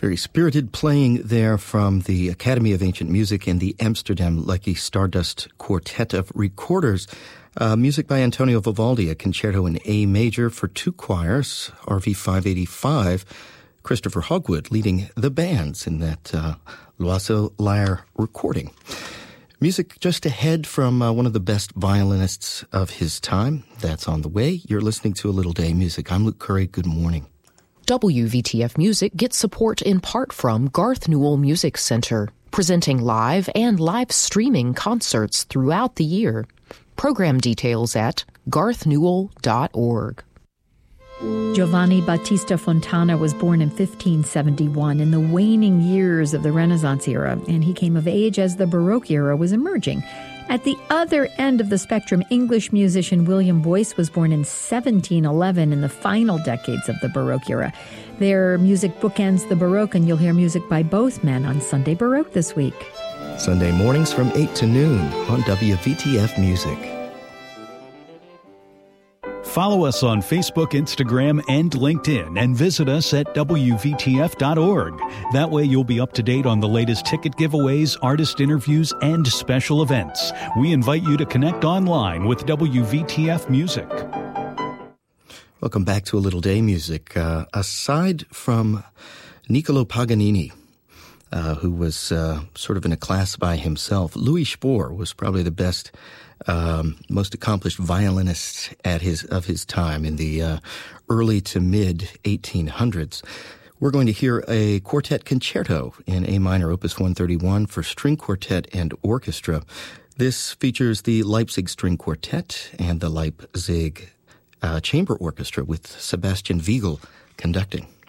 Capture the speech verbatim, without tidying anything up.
Very spirited playing there from the Academy of Ancient Music and the Amsterdam Lucky Stardust Quartet of Recorders. Uh, music by Antonio Vivaldi, a concerto in A major for two choirs, R V five eighty-five. Christopher Hogwood leading the bands in that uh, L'Oiseau Lyre recording. Music just ahead from uh, one of the best violinists of his time. That's on the way. You're listening to A Little Day Music. I'm Luke Curry. Good morning. W V T F Music gets support in part from Garth Newell Music Center, presenting live and live streaming concerts throughout the year. Program details at garth newell dot org. Giovanni Battista Fontana was born in fifteen seventy-one in the waning years of the Renaissance era, and he came of age as the Baroque era was emerging. At the other end of the spectrum, English musician William Boyce was born in seventeen eleven in the final decades of the Baroque era. Their music bookends the Baroque, and you'll hear music by both men on Sunday Baroque this week. Sunday mornings from eight to noon on W V T F Music. Follow us on Facebook, Instagram, and LinkedIn, and visit us at W V T F dot org. That way you'll be up to date on the latest ticket giveaways, artist interviews, and special events. We invite you to connect online with W V T F Music. Welcome back to A Little Day Music. Uh, aside from Niccolo Paganini, uh, who was uh, sort of in a class by himself, Louis Spohr was probably the best Um, most accomplished violinist at his of his time in the uh, early to mid eighteen hundreds. We're going to hear a quartet concerto in A minor, Opus one thirty-one, for string quartet and orchestra. This features the Leipzig String Quartet and the Leipzig uh, Chamber Orchestra with Sebastian Wiegel conducting.